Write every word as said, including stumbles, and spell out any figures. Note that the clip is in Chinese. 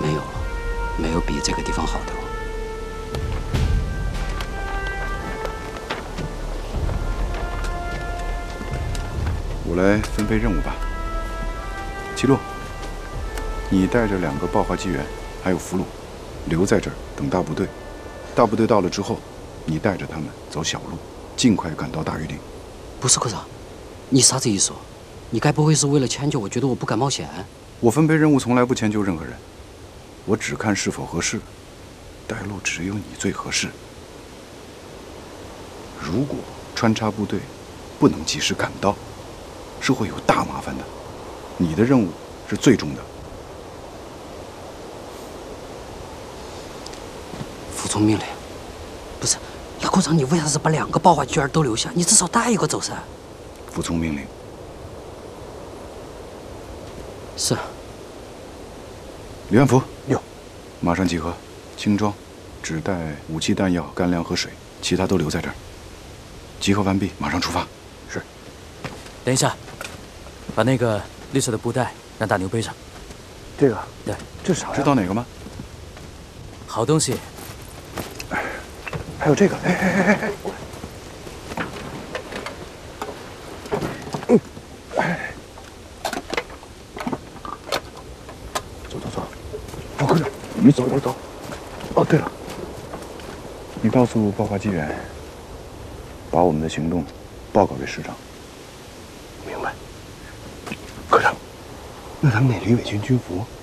没有，没有比这个地方好的了。 我来分配任务吧。齐洛，你带着两个爆化机员，还有俘虏，留在这儿等大部队。大部队到了之后，你带着他们走小路，尽快赶到大榆岭。 不是科长，你啥子意思？你该不会是为了迁就我，觉得我不敢冒险？ 我分配任务从来不迁就任何人，我只看是否合适，带路只有你最合适。如果穿插部队不能及时赶到，是会有大麻烦的。你的任务是最重的。 服从命令。不是，那科长，你为啥子把两个爆化机员都留下？你至少带一个走噻。 服从命令。 是。 李万福， 有。 马上集合，轻装，只带武器、弹药、干粮和水，其他都留在这儿。集合完毕，马上出发。 是。 等一下，把那个绿色的布袋让大牛背上。 这个？ 对。 这啥呀？ 知道哪个吗？ 好东西。 还有这个，哎哎哎哎哎，嗯，哎，走走走，王科长，你走，我走。哦，对了， 你告诉爆化机员，把我们的行动报告给师长。 明白。科长，那咱们那旅伪军军服